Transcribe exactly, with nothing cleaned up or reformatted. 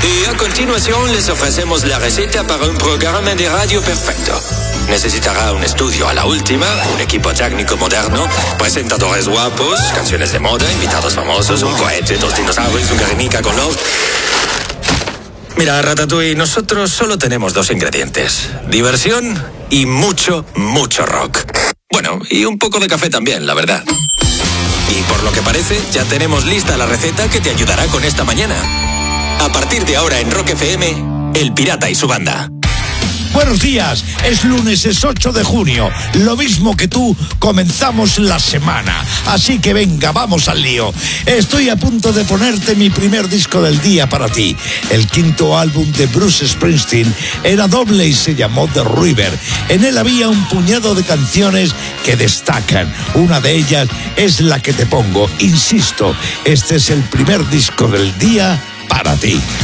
Y a continuación les ofrecemos la receta para un programa de radio perfecto. Necesitará un estudio a la última, un equipo técnico moderno, presentadores guapos, canciones de moda, invitados famosos, un cohete, dos dinosaurios, un Guernica con love. Mira, Ratatouille, nosotros solo tenemos dos ingredientes: diversión y mucho, mucho rock. Bueno, y un poco de café también, la verdad. Y por lo que parece, ya tenemos lista la receta que te ayudará con esta mañana. A partir de ahora en Rock F M, El Pirata y su banda. Buenos días, es lunes, es ocho de junio. Lo mismo que tú, comenzamos la semana. Así que venga, vamos al lío. Estoy a punto de ponerte mi primer disco del día para ti. El quinto álbum de Bruce Springsteen era doble y se llamó The River. En él había un puñado de canciones que destacan. Una de ellas es la que te pongo. Insisto, este es el primer disco del día para ti.